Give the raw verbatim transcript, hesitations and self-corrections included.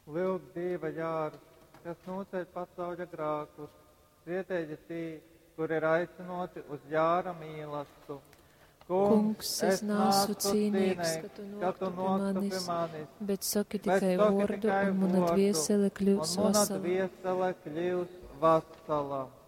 Lūk, Dieva jārs, kas noceļ pasauļa grākus, svietēji tī, kur ir aicinoti uz jāra mīlestību. Kungs, es nāsu cīnīgs, ka tu noktu pie manis, bet saki tikai vārdu, un mana dviesele kļūs vesela.